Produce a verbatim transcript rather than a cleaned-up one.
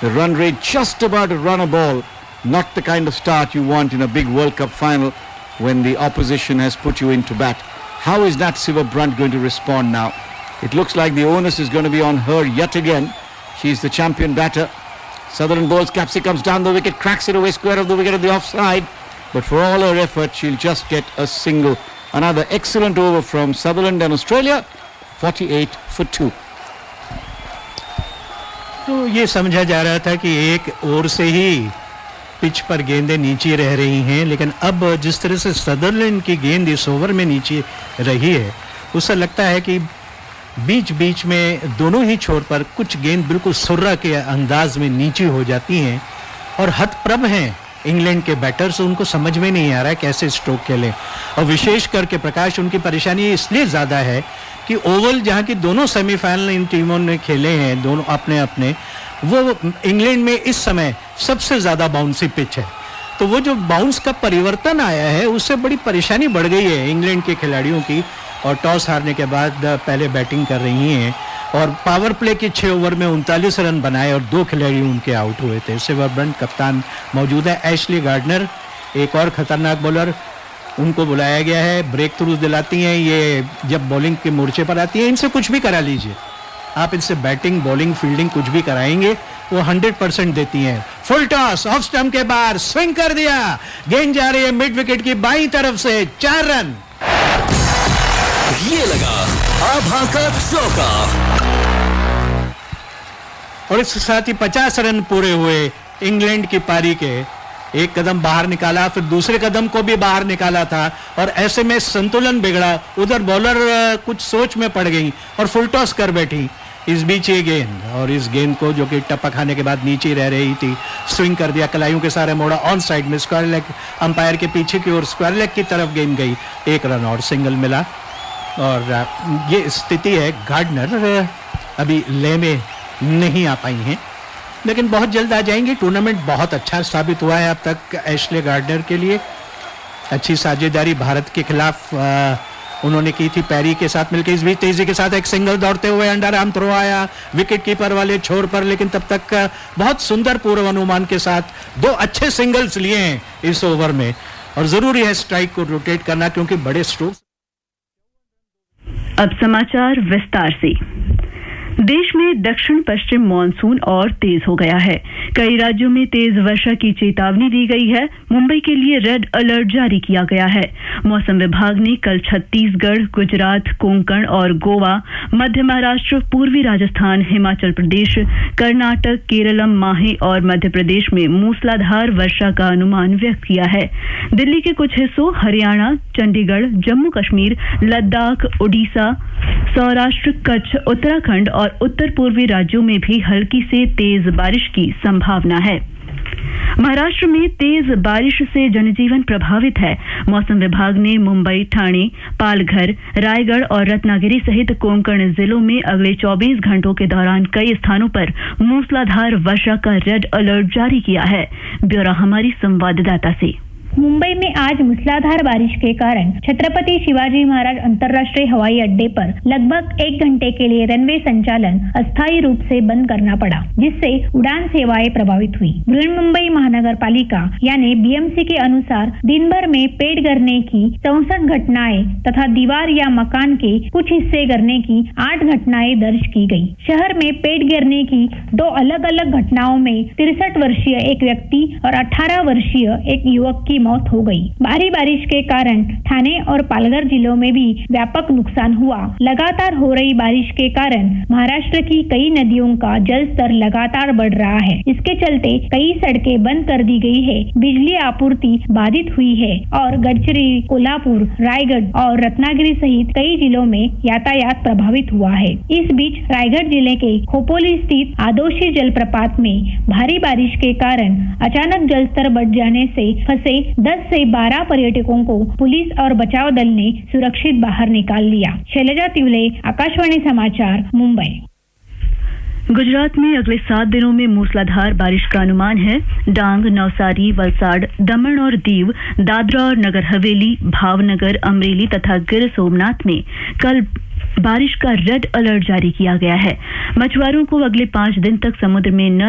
The run rate just about to run a ball. Not the kind of start you want in a big World Cup final when the opposition has put you into bat. How is Nat Sciver-Brunt going to respond now? It looks like the onus is going to be on her yet again. She's the champion batter. Sutherland bowls, capsicums down the wicket, cracks it away square of the wicket at the offside. But for all her effort, she'll just get a single. Another excellent over from Sutherland and Australia, forty-eight for two. तो ये समझा जा रहा था कि एक over से ही pitch पर गेंदें नीचे रह रही हैं, लेकिन अब जिस तरह से सदरलैंड की गेंद इस ओवर में नीचे रही है, उससे लगता है कि बीच बीच में दोनों ही छोर पर कुछ गेंद बिल्कुल सुर्रा के अंदाज में नीचे हो जाती हैं और हतप्रभ हैं इंग्लैंड के बैटर्स. उनको समझ में नहीं आ रहा है कैसे स्ट्रोक खेलें. और विशेष करके प्रकाश, उनकी परेशानी इसलिए ज़्यादा है कि ओवल जहां की दोनों सेमीफाइनल इन टीमों ने खेले हैं, दोनों अपने अपने, वो इंग्लैंड में इस समय सबसे ज़्यादा बाउंसी पिच है. तो वो जो बाउंस का परिवर्तन आया है उससे बड़ी परेशानी बढ़ गई है इंग्लैंड के खिलाड़ियों की. और टॉस हारने के बाद पहले बैटिंग कर रही हैं और पावर प्ले के छः ओवर में उनतालीस रन बनाए और दो खिलाड़ी उनके आउट हुए थे. सिवरब्रंट कप्तान मौजूद है. एशली गार्डनर एक और खतरनाक बॉलर, उनको बुलाया गया है. ब्रेक थ्रूज दिलाती हैं ये जब बॉलिंग के मोर्चे पर आती हैं. इनसे कुछ भी करा लीजिए आप, इनसे बैटिंग बॉलिंग फील्डिंग कुछ भी कराएंगे, वो हंड्रेड परसेंट देती हैं. फुल टॉस ऑफ स्टंप के बाहर स्विंग कर दिया, गेंद जा रही है मिड विकेट की बाईं तरफ से, चार रन. ये लगा आभा का चौका और इसके साथ ही पचास रन पूरे हुए इंग्लैंड की पारी के. एक कदम बाहर निकाला, फिर दूसरे कदम को भी बाहर निकाला था और ऐसे में संतुलन बिगड़ा. उधर बॉलर कुछ सोच में पड़ गई और फुल टॉस कर बैठी. इस बीच ये गेंद, और इस गेंद को जो कि टप्पा खाने के बाद नीचे रह रही थी, स्विंग कर दिया, कलाइयों के सारे मोड़ा ऑन साइड में, स्क्वायर लेग अंपायर के पीछे की ओर स्क्वायर लेग की तरफ गेंद गई. एक रन और सिंगल मिला. और ये स्थिति है. गार्डनर अभी ले में नहीं आ पाई हैं, लेकिन बहुत जल्द आ जाएंगे. टूर्नामेंट बहुत अच्छा साबित हुआ है अब तक एशले गार्डनर के लिए. अच्छी साझेदारी भारत के खिलाफ आ, उन्होंने की थी पैरी के साथ मिलकर. इस बीच तेजी के साथ एक सिंगल दौड़ते हुए अंडर आर्म थ्रो आया विकेट कीपर वाले छोर पर, लेकिन तब तक बहुत सुंदर पूर्व अनुमान के साथ दो अच्छे सिंगल्स लिए हैं इस ओवर में. और जरूरी है स्ट्राइक को रोटेट करना क्योंकि बड़े स्ट्रोक. अब समाचार विस्तार से. देश में दक्षिण पश्चिम मानसून और तेज हो गया है. कई राज्यों में तेज वर्षा की चेतावनी दी गई है. मुंबई के लिए रेड अलर्ट जारी किया गया है. मौसम विभाग ने कल छत्तीसगढ़, गुजरात, कोंकण और गोवा, मध्य महाराष्ट्र, पूर्वी राजस्थान, हिमाचल प्रदेश, कर्नाटक, केरलम, माहे और मध्य प्रदेश में मूसलाधार वर्षा का अनुमान व्यक्त किया है. दिल्ली के कुछ हिस्सों, हरियाणा, चंडीगढ़, जम्मू कश्मीर, लद्दाख, ओडिशा, सौराष्ट्र, कच्छ, उत्तराखंड और उत्तर पूर्वी राज्यों में भी हल्की से तेज बारिश की संभावना है. महाराष्ट्र में तेज बारिश से जनजीवन प्रभावित है. मौसम विभाग ने मुंबई, ठाणे, पालघर, रायगढ़ और रत्नागिरी सहित कोंकण जिलों में अगले चौबीस घंटों के दौरान कई स्थानों पर मूसलाधार वर्षा का रेड अलर्ट जारी किया है. ब्यौरा हमारी संवाददाता से. मुंबई में आज मूसलाधार बारिश के कारण छत्रपति शिवाजी महाराज अंतर्राष्ट्रीय हवाई अड्डे पर लगभग एक घंटे के लिए रनवे संचालन अस्थायी रूप से बंद करना पड़ा, जिससे उड़ान सेवाएं प्रभावित हुई. बृहन्मुंबई महानगर पालिका यानी बीएमसी के अनुसार दिन भर में पेड़ गिरने की चौसठ घटनाएं तथा दीवार या मकान के कुछ हिस्से गिरने की आठ घटनाएं दर्ज की गयी. शहर में पेड़ गिरने की दो अलग अलग घटनाओं में तिरसठ वर्षीय एक व्यक्ति और अठारह वर्षीय एक युवक की मौत हो गई. भारी बारिश के कारण ठाणे और पालघर जिलों में भी व्यापक नुकसान हुआ. लगातार हो रही बारिश के कारण महाराष्ट्र की कई नदियों का जल स्तर लगातार बढ़ रहा है. इसके चलते कई सड़कें बंद कर दी गई है. बिजली आपूर्ति बाधित हुई है और गडचिरोली, कोल्हापुर, रायगढ़ और रत्नागिरी सहित कई जिलों में यातायात प्रभावित हुआ है. इस बीच रायगढ़ जिले के खोपोली स्थित आदोशी जलप्रपात में भारी बारिश के कारण अचानक जल स्तर बढ़ जाने से फंसे दस से बारह पर्यटकों को पुलिस और बचाव दल ने सुरक्षित बाहर निकाल लिया. शैलजा तिवले, आकाशवाणी समाचार, मुंबई. गुजरात में अगले सात दिनों में मूसलाधार बारिश का अनुमान है. डांग, नवसारी, वलसाड, दमन और दीव, दादरा और नगर हवेली, भावनगर, अमरेली तथा गिर सोमनाथ में कल बारिश का रेड अलर्ट जारी किया गया है. मछुआरों को अगले पांच दिन तक समुद्र में न